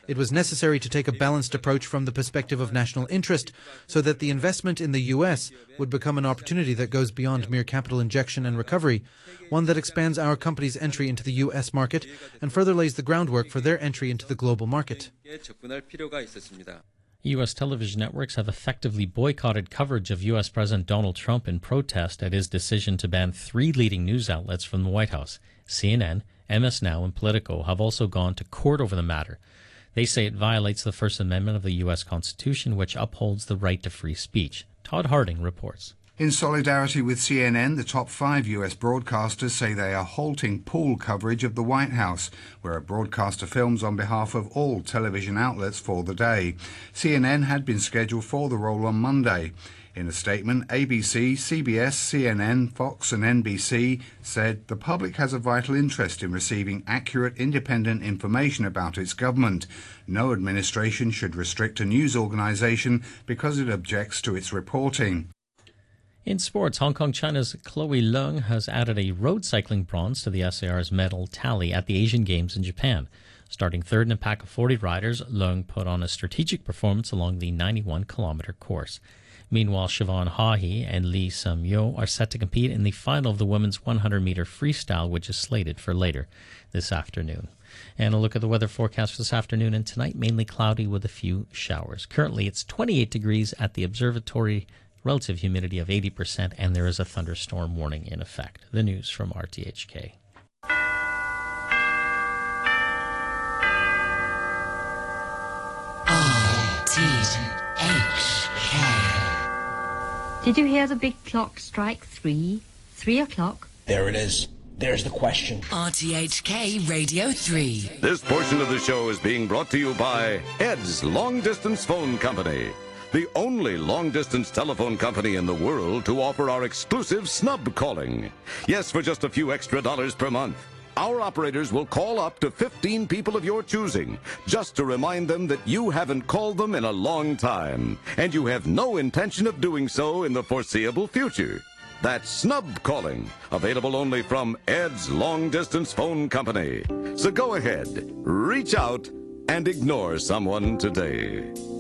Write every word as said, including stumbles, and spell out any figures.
It was necessary to take a balanced approach from the perspective of national interest so that the investment in the U S would become an opportunity that goes beyond mere capital injection and recovery, one that expands our company's entry into the U S market and further lays the groundwork for their entry into the global market. U S television networks have effectively boycotted coverage of U S President Donald Trump in protest at his decision to ban three leading news outlets from the White House. C N N, M S Now, and Politico have also gone to court over the matter. They say it violates the First Amendment of the U S Constitution, which upholds the right to free speech. Todd Harding reports. In solidarity with C N N, the top five U S broadcasters say they are halting pool coverage of the White House, where a broadcaster films on behalf of all television outlets for the day. C N N had been scheduled for the roll on Monday. In a statement, A B C, C B S, C N N, Fox and N B C said the public has a vital interest in receiving accurate, independent information about its government. No administration should restrict a news organisation because it objects to its reporting. In sports, Hong Kong China's Chloe Leung has added a road cycling bronze to the S A R's medal tally at the Asian Games in Japan. Starting third in a pack of forty riders, Leung put on a strategic performance along the ninety-one kilometre course. Meanwhile, Siobhan Haughey and Lee Sum-yo are set to compete in the final of the women's one hundred metre freestyle, which is slated for later this afternoon. And a look at the weather forecast for this afternoon and tonight, mainly cloudy with a few showers. Currently, it's twenty-eight degrees at the observatory, relative humidity of eighty percent, and there is a thunderstorm warning in effect. The news from R T H K. R T H K. Did you hear the big clock strike three? Three o'clock? There it is. There's the question. R T H K Radio three. This portion of the show is being brought to you by Ed's Long Distance Phone Company, the only long-distance telephone company in the world to offer our exclusive snub calling. Yes, for just a few extra dollars per month. Our operators will call up to fifteen people of your choosing, just to remind them that you haven't called them in a long time, and you have no intention of doing so in the foreseeable future. That's snub calling, available only from Ed's Long Distance Phone Company. So go ahead, reach out, and ignore someone today.